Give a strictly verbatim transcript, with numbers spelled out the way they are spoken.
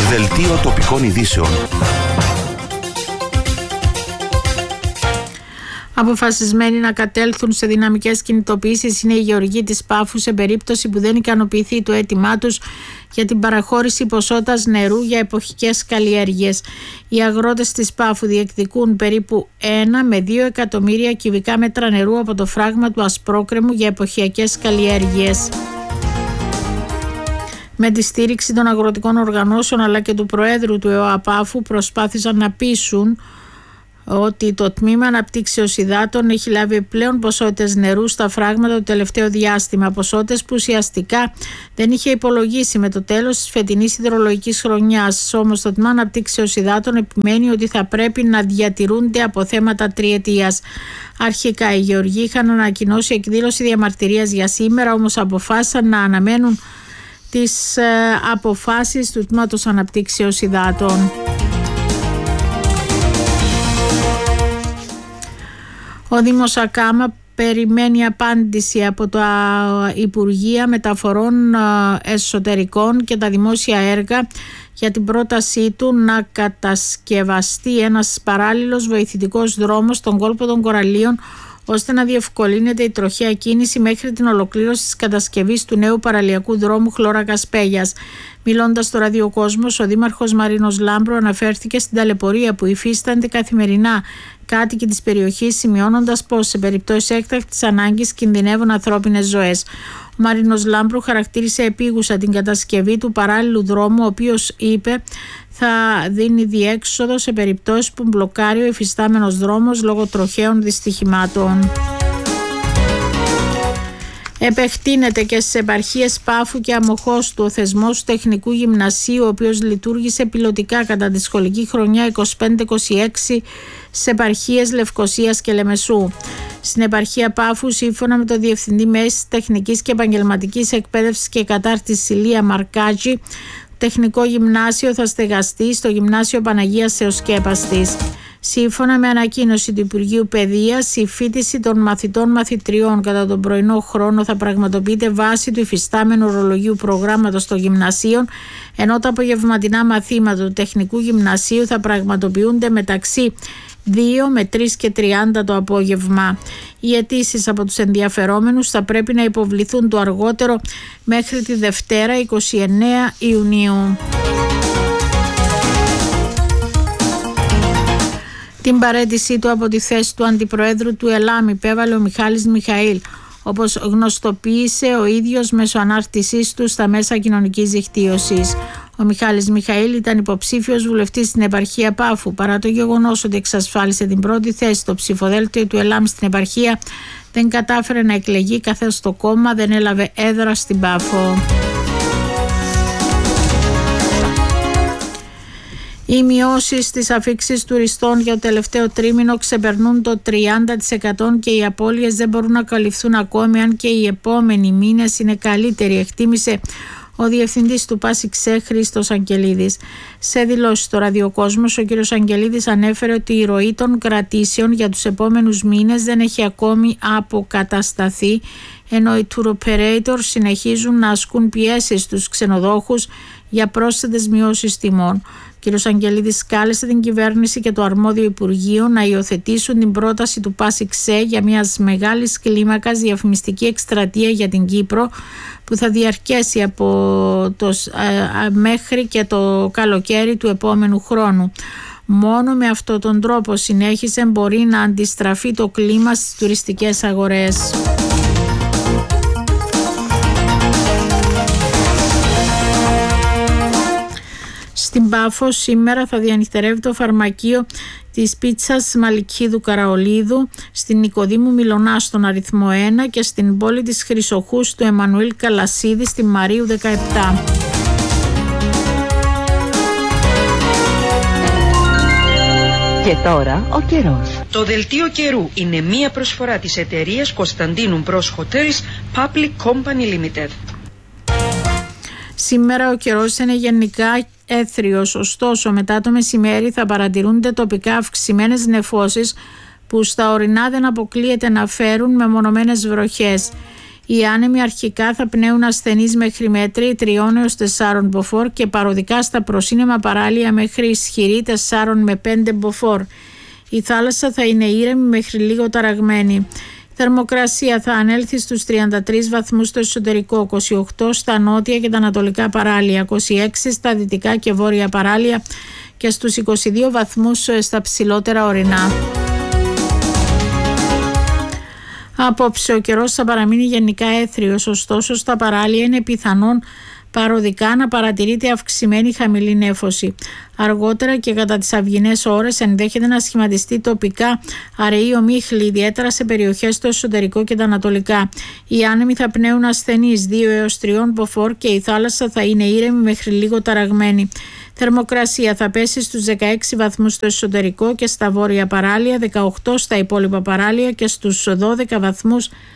Δελτίο τοπικών ειδήσεων. Αποφασισμένοι να κατέλθουν σε δυναμικές κινητοποιήσεις είναι οι γεωργοί της Πάφου σε περίπτωση που δεν ικανοποιηθεί το αίτημά τους για την παραχώρηση ποσότητας νερού για εποχικές καλλιέργειες. Οι αγρότες της Πάφου διεκδικούν περίπου ένα με δύο εκατομμύρια κυβικά μέτρα νερού από το φράγμα του Ασπρόκρεμου για εποχιακές καλλιέργειες. Με τη στήριξη των αγροτικών οργανώσεων αλλά και του Προέδρου του ΕΟΑ Πάφου προσπάθησαν να πείσουν ότι το Τμήμα Αναπτύξεως Υδάτων έχει λάβει επιπλέον ποσότητες νερού στα φράγματα το τελευταίο διάστημα, ποσότητες που ουσιαστικά δεν είχε υπολογίσει με το τέλος της φετινής υδρολογικής χρονιάς. Όμως το Τμήμα Αναπτύξεως Υδάτων επιμένει ότι θα πρέπει να διατηρούνται από θέματα τριετίας. Αρχικά οι γεωργοί είχαν ανακοινώσει εκδήλωση διαμαρτυρίας για σήμερα, όμως αποφάσισαν να αναμένουν τις ε, αποφάσεις του Τμήματος Αναπτύξεως Υδάτων. Ο Δήμος Ακάμα περιμένει απάντηση από τα Υπουργεία Μεταφορών Εσωτερικών και τα Δημόσια Έργα για την πρότασή του να κατασκευαστεί ένας παράλληλος βοηθητικός δρόμος στον κόλπο των Κοραλίων, ώστε να διευκολύνεται η τροχαία κίνηση μέχρι την ολοκλήρωση της κατασκευής του νέου παραλιακού δρόμου Χλώρακας Πέγιας. Μιλώντας στο Ραδιοκόσμος, ο Δήμαρχος Μαρίνος Λάμπρο αναφέρθηκε στην ταλαιπωρία που υφίστανται καθημερινά κάτοικοι της περιοχής, σημειώνοντας πως σε περιπτώσεις έκτακτης ανάγκης κινδυνεύουν ανθρώπινες ζωές. Ο Μαρίνος Λάμπρου χαρακτήρισε επίγουσα την κατασκευή του παράλληλου δρόμου, ο οποίος, είπε, θα δίνει διέξοδο σε περιπτώσεις που μπλοκάρει ο υφιστάμενος δρόμος λόγω τροχαίων δυστυχημάτων. Επεκτείνεται και στις επαρχίες Πάφου και Αμοχώστου ο θεσμός του Τεχνικού Γυμνασίου, ο οποίος λειτουργήσε πιλωτικά κατά τη σχολική χρονιά είκοσι πέντε είκοσι έξι στις επαρχίες Λευκωσίας και Λεμεσού. Στην επαρχία Πάφου, σύμφωνα με το Διευθυντή Μέσης Τεχνικής και Επαγγελματικής Εκπαίδευσης και Κατάρτισης Ηλία Μαρκάτζη, το Τεχνικό Γυμνάσιο θα στεγαστεί στο Γυμνάσιο Παναγίας Θεοσκέπαστης. Σύμφωνα με ανακοίνωση του Υπουργείου Παιδείας, η φοιτηση των μαθητών μαθητριών κατά τον πρωινό χρόνο θα πραγματοποιείται βάσει του υφιστάμενου ορολογίου προγράμματος των γυμνασίων, ενώ τα απογευματινά μαθήματα του Τεχνικού Γυμνασίου θα πραγματοποιούνται μεταξύ δύο με τρεις και τριάντα το απόγευμα. Οι αιτήσεις από τους ενδιαφερόμενους θα πρέπει να υποβληθούν το αργότερο μέχρι τη Δευτέρα εικοστή ενάτη Ιουνίου. Την παραίτησή του από τη θέση του Αντιπροέδρου του ΕΛΑΜ υπέβαλε ο Μιχάλης Μιχαήλ, όπως γνωστοποίησε ο ίδιος μέσω ανάρτησής του στα μέσα κοινωνικής δικτύωσης. Ο Μιχάλης Μιχαήλ ήταν υποψήφιος βουλευτής στην επαρχία Πάφου. Παρά το γεγονός ότι εξασφάλισε την πρώτη θέση στο ψηφοδέλτιο του ΕΛΑΜ στην επαρχία, δεν κατάφερε να εκλεγεί καθώς το κόμμα δεν έλαβε έδρα στην Πάφο. Οι μειώσεις στις αφήξεις τουριστών για το τελευταίο τρίμηνο ξεπερνούν το τριάντα τοις εκατό και οι απώλειες δεν μπορούν να καλυφθούν ακόμη, αν και οι επόμενοι μήνες είναι καλύτεροι, εκτίμησε ο διευθυντής του ΠΑΣΙΞΕ Χρήστος Αγγελίδης. Σε δηλώσεις στο Ραδιοκόσμος, ο κ. Αγγελίδης ανέφερε ότι η ροή των κρατήσεων για τους επόμενους μήνες δεν έχει ακόμη αποκατασταθεί, ενώ οι tour operators συνεχίζουν να ασκούν πιέσεις στους ξενοδόχους για πρόσθετες μειώσεις τιμών. Ο κ. Αγγελίδης κάλεσε την κυβέρνηση και το αρμόδιο Υπουργείο να υιοθετήσουν την πρόταση του ΠΑΣΙΞΕ για μια μεγάλης κλίμακας διαφημιστική εκστρατεία για την Κύπρο, που θα διαρκέσει από το, ε, μέχρι και το καλοκαίρι του επόμενου χρόνου. Μόνο με αυτόν τον τρόπο, συνέχισε, μπορεί να αντιστραφεί το κλίμα στις τουριστικές αγορές. Στην Πάφο σήμερα θα διανυχτερεύει το φαρμακείο της πίτσας Μαλικίδου Καραολίδου, στην Νικοδήμου Μιλωνά στον αριθμό ένα και στην πόλη της Χρυσοχούς του Εμμανουήλ Καλασίδη στη Μαρίου δεκαεπτά. Και τώρα ο καιρός. Το δελτίο καιρού είναι μία προσφορά της εταιρείας Κωνσταντίνου Μπρος Hotels Public Company Limited. Σήμερα ο καιρός είναι γενικά έθριος, ωστόσο μετά το μεσημέρι θα παρατηρούνται τοπικά αυξημένες νεφώσεις που στα ορεινά δεν αποκλείεται να φέρουν μεμονωμένες βροχές. Οι άνεμοι αρχικά θα πνέουν ασθενείς μέχρι μέτρη τριών έως τεσσάρων μποφόρ και παροδικά στα προσύνεμα παράλια μέχρι ισχυρή τεσσάρων με πέντε μποφόρ. Η θάλασσα θα είναι ήρεμη μέχρι λίγο ταραγμένη. Η θερμοκρασία θα ανέλθει στους τριάντα τρεις βαθμούς στο εσωτερικό, είκοσι οκτώ στα νότια και τα ανατολικά παράλια, είκοσι έξι στα δυτικά και βόρεια παράλια και στους είκοσι δύο βαθμούς στα ψηλότερα ορεινά. Απόψε ο καιρός θα παραμείνει γενικά έθριος, ωστόσο στα παράλια είναι πιθανόν παροδικά να παρατηρείται αυξημένη χαμηλή νέφωση. Αργότερα και κατά τις αυγινές ώρες ενδέχεται να σχηματιστεί τοπικά αραιή ομίχλη, ιδιαίτερα σε περιοχές στο εσωτερικό και τα ανατολικά. Οι άνεμοι θα πνέουν ασθενείς δύο έως τρία μποφόρ και η θάλασσα θα είναι ήρεμη μέχρι λίγο ταραγμένη. Θερμοκρασία θα πέσει στους δεκαέξι βαθμούς στο εσωτερικό και στα βόρεια παράλια, δεκαοκτώ στα υπόλοιπα παράλια και στους δώδεκα βαθμούς